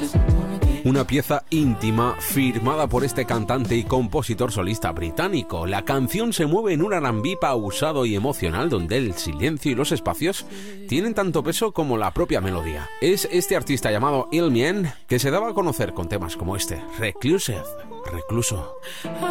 Una pieza íntima firmada por este cantante y compositor solista británico. La canción se mueve en un R&B pausado y emocional donde el silencio y los espacios tienen tanto peso como la propia melodía. Es este artista llamado Il Mien que se daba a conocer con temas como este, Recluso.